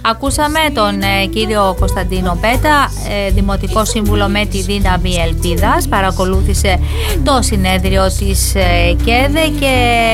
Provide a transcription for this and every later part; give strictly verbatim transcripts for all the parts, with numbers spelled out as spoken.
Ακούσαμε τον ε, κύριο Κωνσταντίνο Πέτα, ε, Δημοτικό Σύμβουλο με τη δύναμη Ελπίδας. Παρακολούθησε το συνέδριο της ε, ΚΕΔΕ και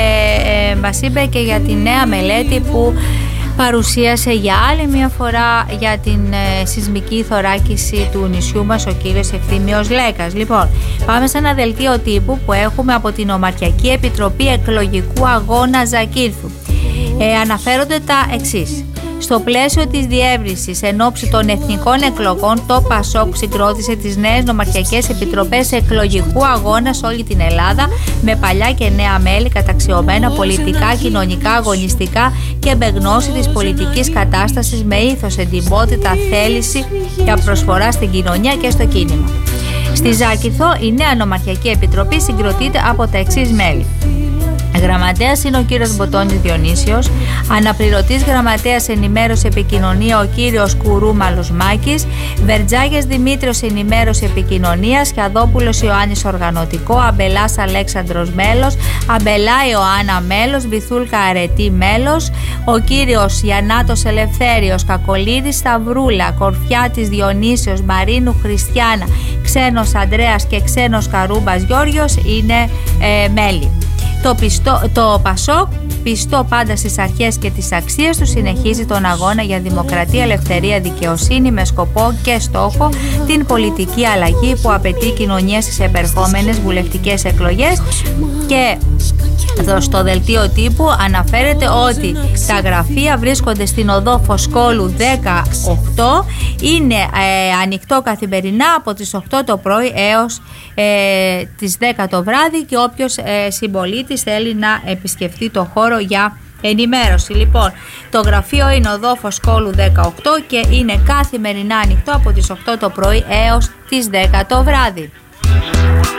ε, μας είπε και για τη νέα μελέτη που παρουσίασε για άλλη μια φορά για την ε, σεισμική θωράκιση του νησιού μας ο κύριος Ευθύμιος Λέκας. Λοιπόν, πάμε σε ένα δελτίο τύπου που έχουμε από την Ομαρχιακή Επιτροπή Εκλογικού Αγώνα Ζακύρθου. Ε, αναφέρονται τα εξής. Στο πλαίσιο της διεύρυνσης εν ώψη των εθνικών εκλογών, το ΠΑΣΟΚ συγκρότησε τις νέες νομαρχιακές επιτροπές εκλογικού αγώνα σε όλη την Ελλάδα, με παλιά και νέα μέλη καταξιωμένα πολιτικά, κοινωνικά, αγωνιστικά και με γνώση της πολιτικής κατάστασης, με ήθος, εντιμότητα, θέληση για προσφορά στην κοινωνία και στο κίνημα. Στη Ζάκυνθο, η νέα νομαρχιακή επιτροπή συγκροτείται από τα εξής μέλη. Γραμματέας είναι ο κύριος Μποτώνης Διονύσιος, αναπληρωτής γραμματέας ενημέρωση επικοινωνία ο κύριος Κουρούμαλος Μάκης, Βερτζάγιας Δημήτριος ενημέρωση επικοινωνία, Σιαδόπουλος Ιωάννης οργανωτικό, Αμπελάς Αλέξανδρος μέλος, Αμπελά Ιωάννα μέλος, Βυθούλκα Αρετή μέλος, ο κύριος Γιαννάτος Ελευθέριος, Κακολίδης Σταυρούλα, Κορφιάτης Διονύσιος, Μαρίνου Χριστιάνα, Ξένος Ανδρέας και Ξένος Καρούμπας Γιώργιος είναι ε, μέλη. Το, πιστό, το ΠΑΣΟΚ, πιστό πάντα στις αρχές και τις αξίες του, συνεχίζει τον αγώνα για δημοκρατία, ελευθερία, δικαιοσύνη με σκοπό και στόχο την πολιτική αλλαγή που απαιτεί η κοινωνία στις επερχόμενες βουλευτικές εκλογές. Και εδώ στο δελτίο τύπου αναφέρεται ότι τα γραφεία βρίσκονται στην οδό Φωσκόλου δεκαοκτώ, είναι ε, ανοιχτό καθημερινά από τις οκτώ το πρωί έως ε, τις δέκα το βράδυ και όποιος ε, συμπολίτης θέλει να επισκεφτεί το χώρο για ενημέρωση. Λοιπόν, το γραφείο είναι οδό Φωσκόλου δεκαοκτώ και είναι καθημερινά ανοιχτό από τις οκτώ το πρωί έως τις δέκα το βράδυ.